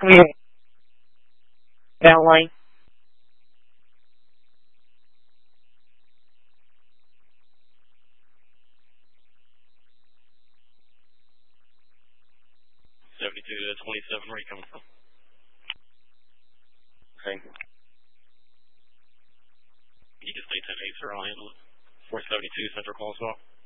Yeah. Downline. 72 to 27, where are you coming from? Okay. You can stay 10-8, sir. I'll handle it. 472 Central Call as well.